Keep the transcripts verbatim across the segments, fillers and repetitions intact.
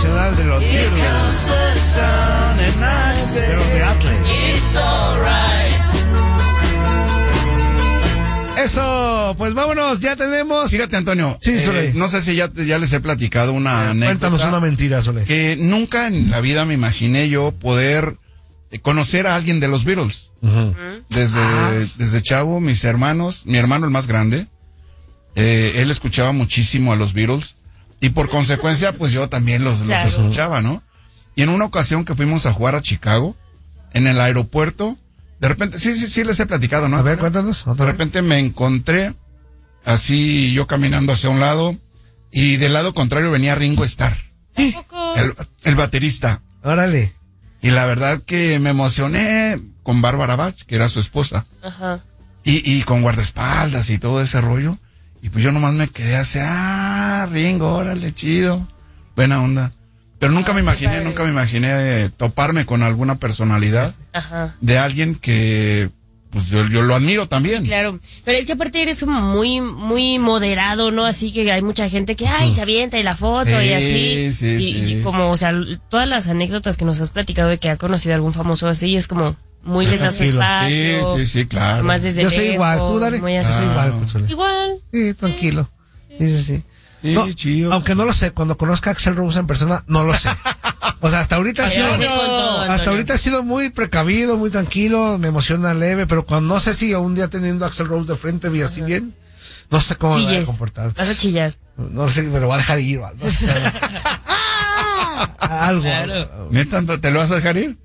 internacional de los Beatles. De los Beatles. Eso, pues vámonos, ya tenemos. Fíjate, Antonio. Sí, Sole. Eh, no sé si ya, ya les he platicado una anécdota. Cuéntanos una mentira, Sole. Que nunca en la vida me imaginé yo poder conocer a alguien de los Beatles. Uh-huh. Desde, ah. desde chavo, mis hermanos, mi hermano el más grande, eh, él escuchaba muchísimo a los Beatles. Y por consecuencia, pues yo también los, claro. los escuchaba, ¿no? Y en una ocasión que fuimos a jugar a Chicago, en el aeropuerto, de repente, sí, sí, sí les he platicado, ¿no? A ver, cuéntanos. De repente me encontré así yo caminando hacia un lado y del lado contrario venía Ringo Starr, el, el baterista. Órale. Y la verdad que me emocioné con Bárbara Bach, que era su esposa. Ajá. Y, y con guardaespaldas y todo ese rollo. Y pues yo nomás me quedé así, ah, Ringo, órale, chido. Buena onda. Pero nunca ah, me imaginé, nunca me imaginé eh, toparme con alguna personalidad. Ajá. De alguien que, pues yo, yo lo admiro también. Sí, claro. Pero es que aparte eres como muy, muy moderado, ¿no? Así que hay mucha gente que, ay, se avienta y la foto sí, y así. Sí, y, sí. y como, o sea, todas las anécdotas que nos has platicado de que ha conocido a algún famoso así, es como muy les da su espacio. Sí, sí, sí, claro. Más desde yo soy lejos, igual, tú, Dari. Muy así. Yo soy igual, Consuelo. Igual. Sí, tranquilo. Sí, sí, sí. Sí, no, chido. Aunque no lo sé, cuando conozca a Axl Rose en persona, no lo sé. O sea, hasta ahorita ha sido, todo, hasta ahorita ha sido muy precavido, muy tranquilo, me emociona leve, pero cuando no sé si un día teniendo a Axl Rose de frente vi así bien, no sé cómo me voy a comportar. Vas a chillar. No sé, me lo va a dejar ir. No sé, algo. Claro. ¿Neta, te lo vas a dejar ir?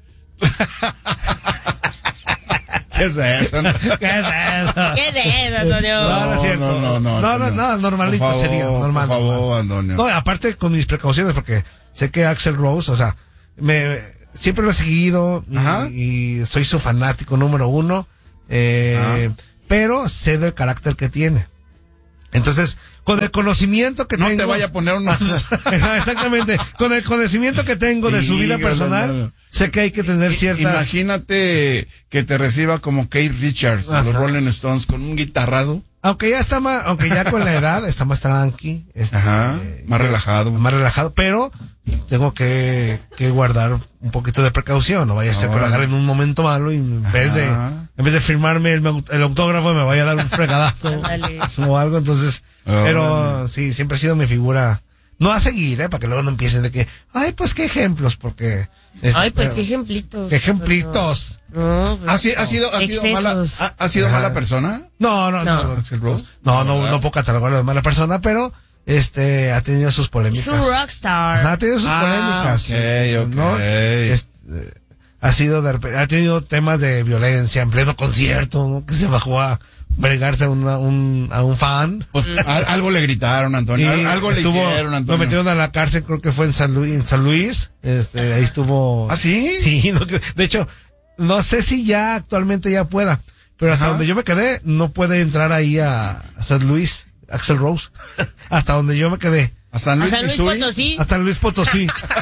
¿Qué es eso? ¿Qué es eso? ¿Qué es eso, Antonio? No, no es cierto. No, no, no. No, no, no, normalito por favor, sería. Normal. Por favor, Antonio. No, aparte con mis precauciones, porque sé que Axl Rose, o sea, me siempre lo he seguido y, y soy su fanático número uno, eh, pero sé del carácter que tiene. Entonces, con el conocimiento que no tengo... No te vaya a poner unos... Exactamente. Con el conocimiento que tengo de sí, su vida personal, no, no. sé que hay que tener ciertas... Imagínate que te reciba como Keith Richards, de los Rolling Stones, con un guitarrazo. Aunque ya está más, aunque ya con la edad está más tranqui. Este, Ajá, eh, más relajado. Más relajado, pero tengo que, que guardar un poquito de precaución. No vaya a ser que lo agarre en un momento malo y en Ajá. vez de, en vez de firmarme el, el autógrafo me vaya a dar un fregadazo o algo, entonces, oh, pero vale. Sí, siempre ha sido mi figura, no a seguir, eh, para que luego no empiecen de que, ay, pues qué ejemplos, porque, es, ay, pues pero, qué ejemplitos. Qué ejemplitos. No, pues, ¿Ha, sido, ¿Ha sido, ha sido mala, ha, ha sido mala persona? No, no, no, no, no, no, no, no puedo catalogarlo de mala persona, pero, este, ha tenido sus polémicas. Es un rockstar. Ha tenido sus ah, polémicas. Okay, okay. ¿no? Este, ha sido, de, ha tenido temas de violencia en pleno concierto, ¿no? Que se bajó a bregarse a, una, un, a un fan. Pues, algo le gritaron, Antonio. Y algo le estuvo, hicieron, Antonio. Lo metieron a la cárcel, creo que fue en San Luis, en San Luis. Este, ahí estuvo. ¿Ah, sí? Sí, no, de hecho, no sé si ya actualmente ya pueda, pero hasta Ajá. donde yo me quedé, no puede entrar ahí a, a San Luis. Axl Rose, hasta donde yo me quedé. ¿A San Luis, ¿A San Luis Potosí? Hasta Luis Potosí.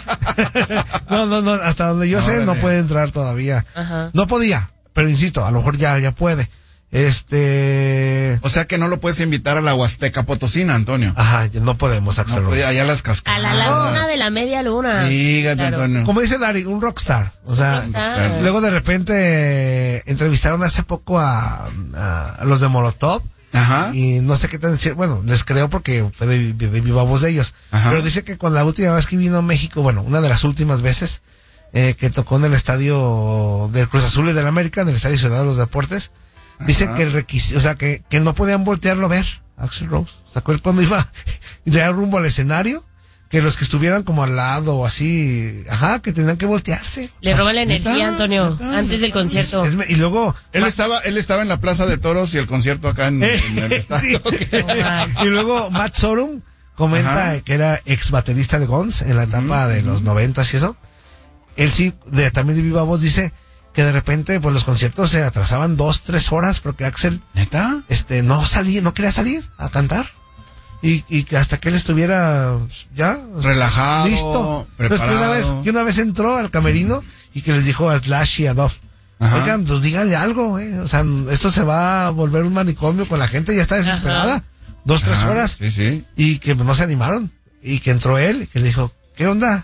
no, no, no, hasta donde yo no, sé, vale. no puede entrar todavía. Ajá. No podía, pero insisto, a lo mejor ya, ya puede. Este... O sea que no lo puedes invitar a la Huasteca Potosina, Antonio. Ajá, no podemos, Axl no, Rose. Allá las cascadas. A la laguna de la media luna. Dígate, claro. Antonio. Como dice Dari, un rockstar. O sea, rockstar. Luego de repente eh, entrevistaron hace poco a, a, a los de Molotov. Ajá. Y no sé qué tan decir, bueno, les creo porque fue de, de, de viva voz de ellos. Ajá. Pero dice que cuando la última vez que vino a México, bueno, una de las últimas veces, eh, que tocó en el estadio del Cruz Azul y del América, en el estadio Ciudad de los Deportes, Ajá. dice que el requisito, o sea, que, que no podían voltearlo a ver, Axl Rose. ¿Sacó él cuando iba ya rumbo al escenario? Que los que estuvieran como al lado o así, ajá, que tenían que voltearse. Le roba la energía, ¿Neta? Antonio, ¿Neta? Antes del concierto. Es, es, y luego... Él Matt, estaba él estaba en la Plaza de Toros y el concierto acá en, en el estadio. Sí. Y luego Matt Sorum comenta ajá. que era ex baterista de Guns en la etapa uh-huh. de los noventas y eso. Él sí, de, también de viva voz, dice que de repente pues los conciertos se atrasaban dos, tres horas porque Axl... ¿Neta? Este, no salía, no quería salir a cantar. Y, y que hasta que él estuviera ya relajado, listo. Entonces que una vez, que una vez entró al camerino y que les dijo a Slash y a Duff, Ajá. oigan, pues díganle algo, eh. O sea, esto se va a volver un manicomio con la gente, ya está desesperada. Ajá. Dos, tres Ajá. horas. Sí, sí. Y que no se animaron. Y que entró él y que le dijo, ¿qué onda?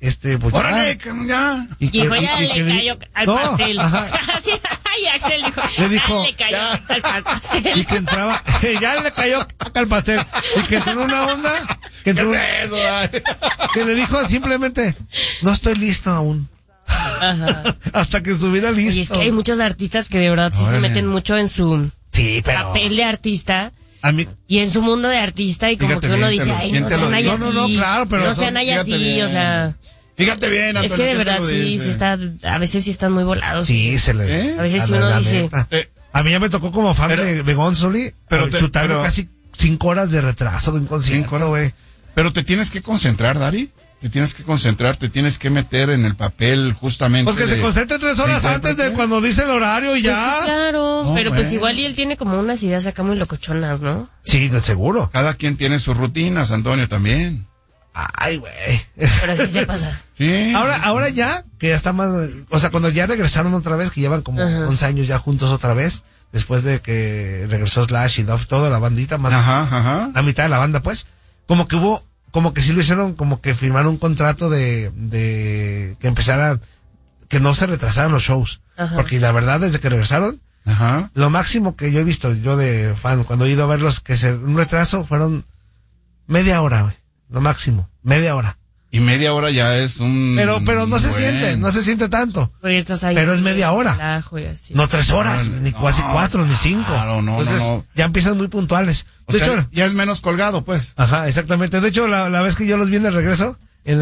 este, pues ¡Órale, ya! Y que- dijo, ya y le que di- cayó al No, pastel. ajá. Así, ay, Axel dijo, Le dijo, ya le cayó ya. al pastel. Y que entraba, ya le cayó caca al pastel. Y que entró en una onda, que ¿Qué entró, es eso, Dani? que le dijo simplemente, no estoy listo aún. Ajá. Hasta que estuviera listo. Y es que hay muchos artistas que de verdad sí se Órale. meten mucho en su Sí, pero papel de artista a mí, y en su mundo de artista y como Fíjate que uno bien, te dice, lo- ay, bien no te lo sean ahí digo. así. No, no, no, claro, pero no son- sean ahí fíjate así, bien. o sea, Fíjate bien, es Antonio. que de ¿quién te verdad lo sí, dice? sí está, a veces sí están muy volados. sí, se le... ¿Eh? A veces sí la- uno la dice, neta. Eh, A mí ya me tocó como fan pero- de, de Gonzoli, pero pero te- chutarme pero- casi cinco horas de retraso de un concierto, güey. Pero te tienes que concentrar, Dari. Te tienes que concentrar, te tienes que meter en el papel justamente. Pues que se de- concentre tres horas de antes de intérprete. cuando dice el horario y pues ya. sí, claro, No, pero pues bueno. igual y él tiene como unas ideas acá muy locochonas, ¿no? Sí, de seguro. Cada quien tiene sus rutinas, Antonio, también. Ay, güey. Pero así se pasa. Sí. Ahora, ahora ya, que ya está más, o sea, cuando ya regresaron otra vez, que llevan como Ajá. once años ya juntos otra vez, después de que regresó Slash y Duff, toda la bandita, más Ajá, ajá. la mitad de la banda, pues, como que hubo, como que sí lo hicieron, como que firmaron un contrato de, de que empezaran, que no se retrasaran los shows. Ajá. Porque la verdad, desde que regresaron, Ajá. lo máximo que yo he visto, yo de fan, cuando he ido a verlos, que se, un retraso fueron media hora, güey. Lo máximo, media hora. Y media hora ya es un. Pero, pero no se buen- siente, no se siente tanto. Porque estás ahí. Pero es media hora. relajo y así. No tres horas, No, ni no, casi cuatro, ni cinco. claro, no, no, Entonces, no. ya empiezan muy puntuales. O De sea, hecho, ya es menos colgado, pues. ajá, exactamente. De hecho, la, la vez que yo los vi en el regreso, en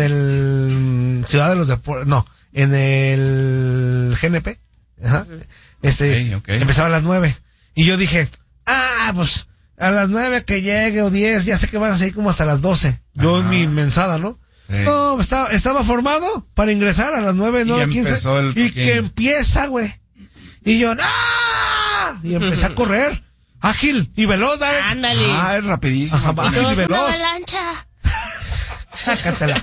el mm, Ciudad de los Deportes, no, en el G N P, ajá, este, Ok, ok. empezaba a las nueve. Y yo dije, ah, pues, a las nueve que llegue o diez, ya sé que van a seguir como hasta las doce. Yo en Ajá. mi mensada, ¿no? Sí. No, estaba, estaba formado para ingresar a las nueve, Y no, ya quince. empezó el Y toquín. que empieza, güey. Y yo, ¡no! Y empecé a correr. Ágil y veloz, dale. Ándale. Ah, es rapidísimo. Ajá, Antonio. ágil y Todos, una veloz. avalancha. Sácatela.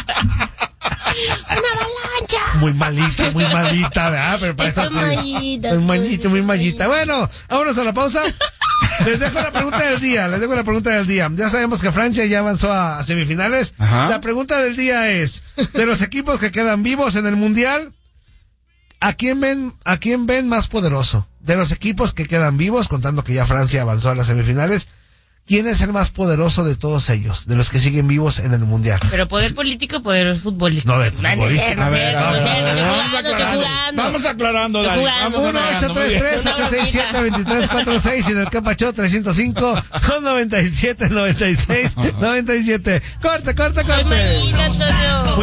Una avalancha. Muy malita, muy malita, ¿verdad? Pero para Estoy esta- malita, Muy malita, estoy muy malita. Bueno, vámonos a la pausa. Les dejo la pregunta del día, les dejo la pregunta del día. Ya sabemos que Francia ya avanzó a semifinales. Ajá. La pregunta del día es, de los equipos que quedan vivos en el Mundial, ¿a quién ven, a quién ven más poderoso? De los equipos que quedan vivos, contando que ya Francia avanzó a las semifinales, ¿quién es el más poderoso de todos ellos? De los que siguen vivos en el Mundial. Pero poder político o poder futbolístico. No, de No, futbolístico. no A sé, ver, no a ver, sé, a ver, estoy vamos jugando, estoy aclarando. jugando. Vamos aclarando, Estoy Dani. jugando, Vamos uno estoy ocho aclarando, tres muy bien. tres ocho seis siete dos tres cuatro seis y en el Capacho trescientos cinco con noventa y siete noventa y seis noventa y siete. Corte, corte, Ay, corte. malita, Antonio.